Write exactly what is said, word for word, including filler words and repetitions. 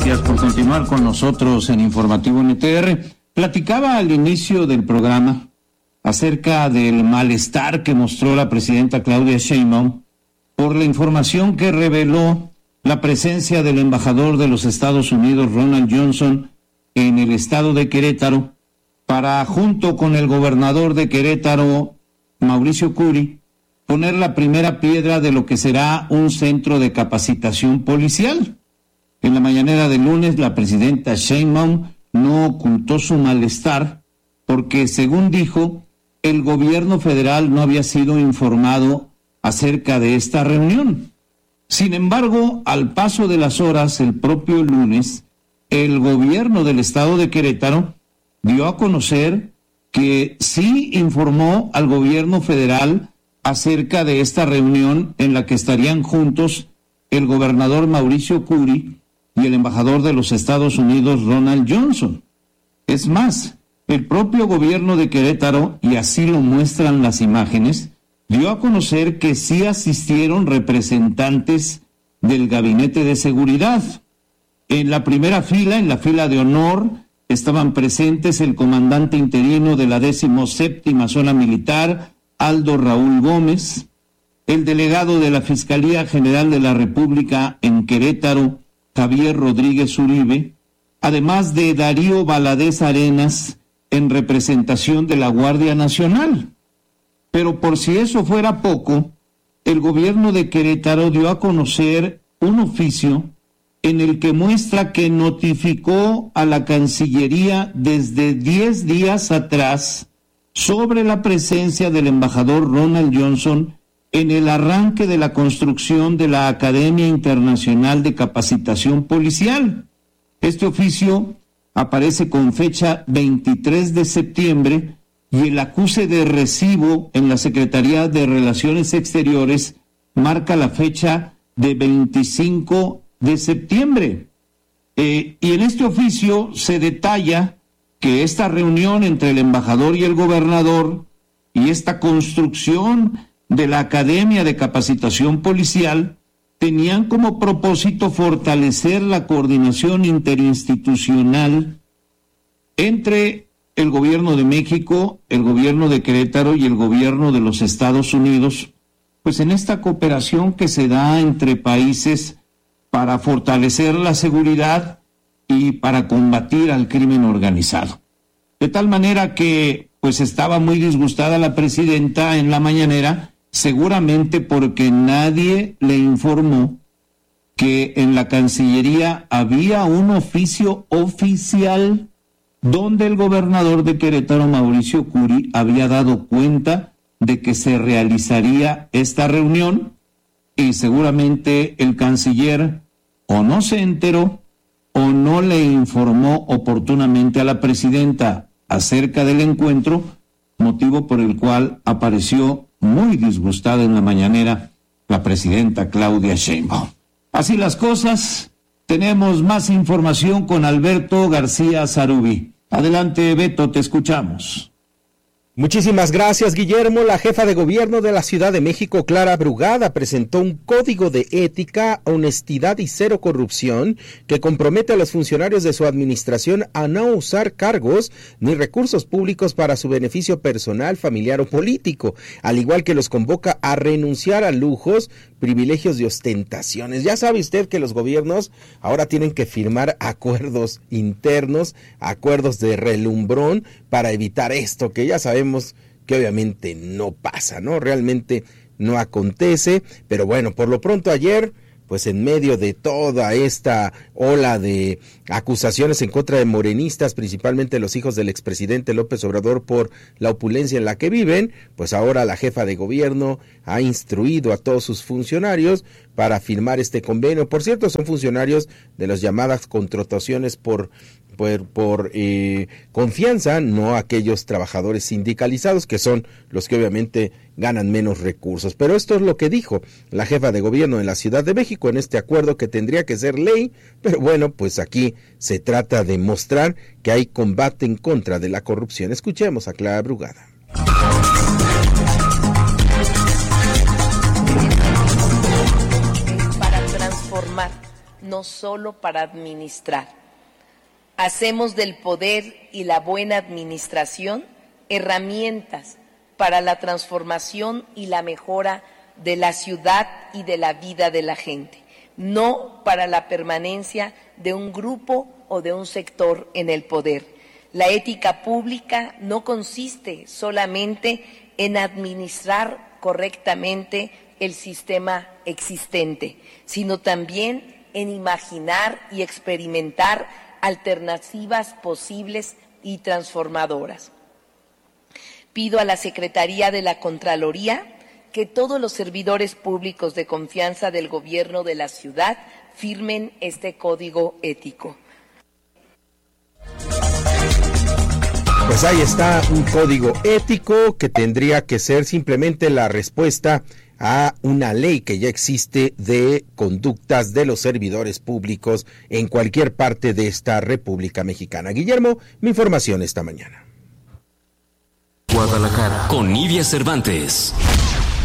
Gracias por continuar con nosotros en Informativo N T R. Platicaba al inicio del programa acerca del malestar que mostró la presidenta Claudia Sheinbaum por la información que reveló la presencia del embajador de los Estados Unidos, Ronald Johnson, en el estado de Querétaro, para, junto con el gobernador de Querétaro, Mauricio Curi, poner la primera piedra de lo que será un centro de capacitación policial. En la mañanera del lunes, la presidenta Sheinbaum no ocultó su malestar porque, según dijo, el gobierno federal no había sido informado acerca de esta reunión. Sin embargo, al paso de las horas, el propio lunes, el gobierno del estado de Querétaro dio a conocer que sí informó al gobierno federal acerca de esta reunión en la que estarían juntos el gobernador Mauricio Curi y el embajador de los Estados Unidos, Ronald Johnson. Es más, el propio gobierno de Querétaro, y así lo muestran las imágenes, dio a conocer que sí asistieron representantes del Gabinete de Seguridad. En la primera fila, en la fila de honor, estaban presentes el comandante interino de la decimoséptima Zona Militar, Aldo Raúl Gómez, el delegado de la Fiscalía General de la República en Querétaro, Javier Rodríguez Uribe, además de Darío Valadez Arenas, en representación de la Guardia Nacional. Pero por si eso fuera poco, el gobierno de Querétaro dio a conocer un oficio en el que muestra que notificó a la Cancillería desde diez días atrás sobre la presencia del embajador Ronald Johnson en el arranque de la construcción de la Academia Internacional de Capacitación Policial. Este oficio aparece con fecha veintitrés de septiembre y el acuse de recibo en la Secretaría de Relaciones Exteriores marca la fecha de veinticinco de septiembre. Eh, y en este oficio se detalla que esta reunión entre el embajador y el gobernador y esta construcción de la Academia de Capacitación Policial tenían como propósito fortalecer la coordinación interinstitucional entre el gobierno de México, el gobierno de Querétaro y el gobierno de los Estados Unidos, pues en esta cooperación que se da entre países para fortalecer la seguridad y para combatir al crimen organizado. De tal manera que pues estaba muy disgustada la presidenta en la mañanera, seguramente porque nadie le informó que en la Cancillería había un oficio oficial donde el gobernador de Querétaro, Mauricio Curi, había dado cuenta de que se realizaría esta reunión y seguramente el canciller o no se enteró o no le informó oportunamente a la presidenta acerca del encuentro, motivo por el cual apareció muy disgustada en la mañanera la presidenta Claudia Sheinbaum. Así las cosas, tenemos más información con Alberto García Zarubi. Adelante, Beto, te escuchamos. Muchísimas gracias, Guillermo. La jefa de gobierno de la Ciudad de México, Clara Brugada, presentó un código de ética, honestidad y cero corrupción que compromete a los funcionarios de su administración a no usar cargos ni recursos públicos para su beneficio personal, familiar o político, al igual que los convoca a renunciar a lujos, privilegios y ostentaciones. Ya sabe usted que los gobiernos ahora tienen que firmar acuerdos internos, acuerdos de relumbrón para evitar esto, que ya sabemos que obviamente no pasa, ¿no? Realmente no acontece, pero bueno, por lo pronto ayer, pues en medio de toda esta ola de acusaciones en contra de morenistas, principalmente los hijos del expresidente López Obrador por la opulencia en la que viven, pues ahora la jefa de gobierno ha instruido a todos sus funcionarios para firmar este convenio. Por cierto, son funcionarios de las llamadas contrataciones por por, por eh, confianza, no aquellos trabajadores sindicalizados que son los que obviamente ganan menos recursos. Pero esto es lo que dijo la jefa de gobierno en la Ciudad de México en este acuerdo que tendría que ser ley, pero bueno, pues aquí se trata de mostrar que hay combate en contra de la corrupción. Escuchemos a Clara Brugada. Para transformar no solo para administrar. Hacemos del poder y la buena administración herramientas para la transformación y la mejora de la ciudad y de la vida de la gente, no para la permanencia de un grupo o de un sector en el poder. La ética pública no consiste solamente en administrar correctamente el sistema existente, sino también en imaginar y experimentar alternativas posibles y transformadoras. Pido a la Secretaría de la Contraloría que todos los servidores públicos de confianza del gobierno de la ciudad firmen este código ético. Pues ahí está un código ético que tendría que ser simplemente la respuesta a una ley que ya existe de conductas de los servidores públicos en cualquier parte de esta República Mexicana. Guillermo, mi información esta mañana. Guadalajara, con Nidia Cervantes.